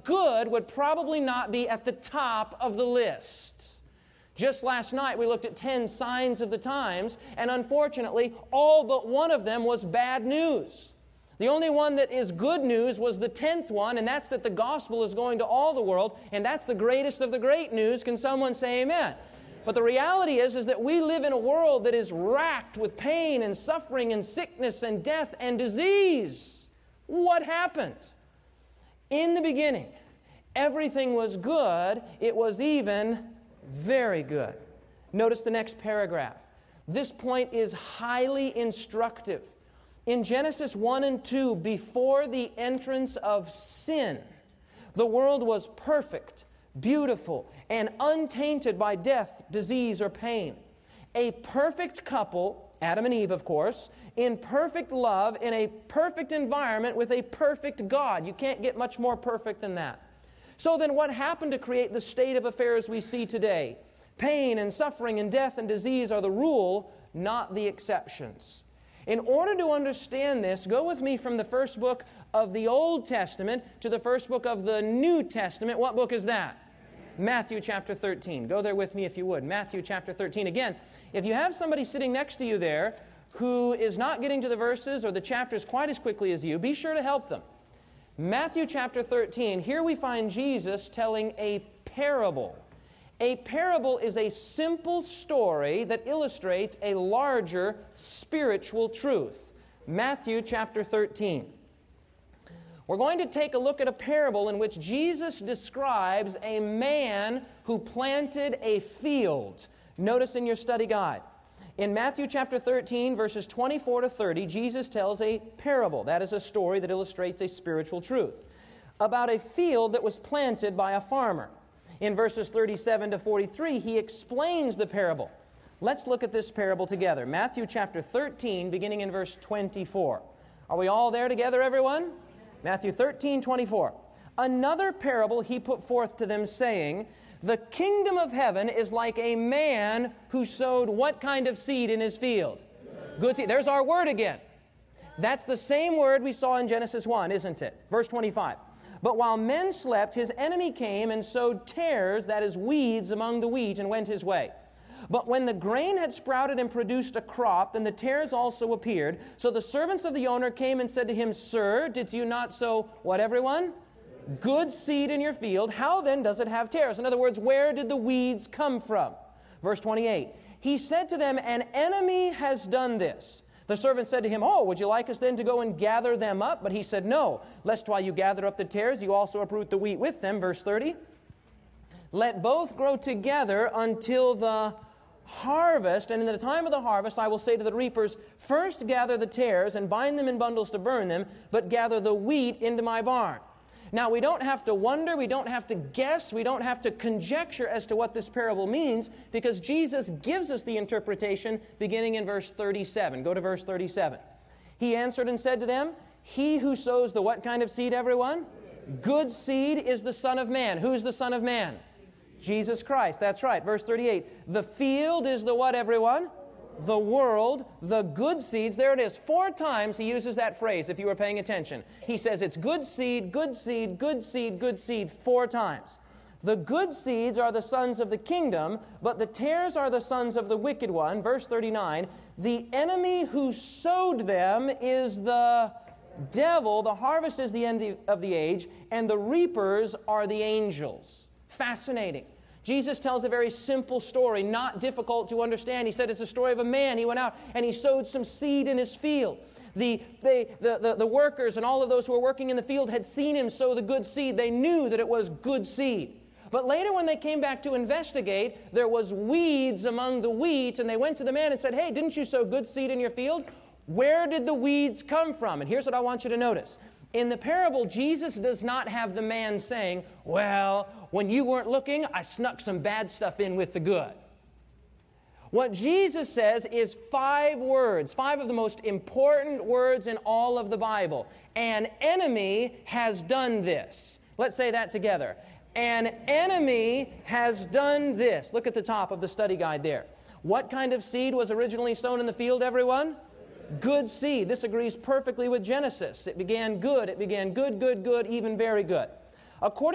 good would probably not be at the top of the list. Just last night, we looked at 10 signs of the times, and unfortunately, all but one of them was bad news. The only one that is good news was the 10th one, and that's that the gospel is going to all the world, and that's the greatest of the great news. Can someone say amen? But the reality is that we live in a world that is racked with pain and suffering and sickness and death and disease. What happened? In the beginning, everything was good. It was even very good. Notice the next paragraph. This point is highly instructive. In Genesis 1 and 2, before the entrance of sin, the world was perfect, beautiful, and untainted by death, disease, or pain. A perfect couple, Adam and Eve, of course, in perfect love, in a perfect environment with a perfect God. You can't get much more perfect than that. So then what happened to create the state of affairs we see today? Pain and suffering and death and disease are the rule, not the exceptions. In order to understand this, go with me from the first book of the Old Testament to the first book of the New Testament. What book is that? Matthew chapter 13. Go there with me if you would. Matthew chapter 13. Again, if you have somebody sitting next to you there who is not getting to the verses or the chapters quite as quickly as you, be sure to help them. Matthew chapter 13, here we find Jesus telling a parable. A parable is a simple story that illustrates a larger spiritual truth. Matthew chapter 13. We're going to take a look at a parable in which Jesus describes a man who planted a field. Notice in your study guide. In Matthew chapter 13, verses 24 to 30, Jesus tells a parable. That is a story that illustrates a spiritual truth about a field that was planted by a farmer. In verses 37 to 43, he explains the parable. Let's look at this parable together. Matthew chapter 13, beginning in verse 24. Are we all there together, everyone? Matthew 13, 24. Another parable he put forth to them, saying, the kingdom of heaven is like a man who sowed what kind of seed in his field? Good seed. There's our word again. That's the same word we saw in Genesis 1, isn't it? Verse 25. But while men slept, his enemy came and sowed tares, that is, weeds, among the wheat, and went his way. But when the grain had sprouted and produced a crop, then the tares also appeared. So the servants of the owner came and said to him, Sir, did you not sow what, everyone? Good seed in your field. How then does it have tares? In other words, where did the weeds come from? Verse 28. He said to them, An enemy has done this. The servant said to him, Oh, would you like us then to go and gather them up? But he said, No, lest while you gather up the tares, you also uproot the wheat with them. Verse 30. Let both grow together until the harvest, and in the time of the harvest I will say to the reapers, First gather the tares and bind them in bundles to burn them, but gather the wheat into my barn. Now, we don't have to wonder, we don't have to guess, we don't have to conjecture as to what this parable means, because Jesus gives us the interpretation beginning in verse 37. Go to verse 37. He answered and said to them, He who sows the what kind of seed, everyone? Good seed is the Son of Man. Who's the Son of Man? Jesus Christ. That's right. Verse 38. The field is the what, everyone? The world, the good seeds. There it is. 4 times he uses that phrase, if you were paying attention. He says it's good seed, good seed, good seed, good seed, 4 times. The good seeds are the sons of the kingdom, but the tares are the sons of the wicked one. Verse 39, the enemy who sowed them is the devil. The harvest is the end of the age, and the reapers are the angels. Fascinating. Jesus tells a very simple story, not difficult to understand. He said it's a story of a man. He went out and he sowed some seed in his field. The workers and all of those who were working in the field had seen him sow the good seed. They knew that it was good seed. But later when they came back to investigate, there was weeds among the wheat, and they went to the man and said, Hey, didn't you sow good seed in your field? Where did the weeds come from? And here's what I want you to notice. In the parable, Jesus does not have the man saying, Well, when you weren't looking, I snuck some bad stuff in with the good. What Jesus says is 5 words, 5 of the most important words in all of the Bible. An enemy has done this. Let's say that together. An enemy has done this. Look at the top of the study guide there. What kind of seed was originally sown in the field, everyone? Good seed. This agrees perfectly with Genesis. It began good. It began good, good, good, even very good. According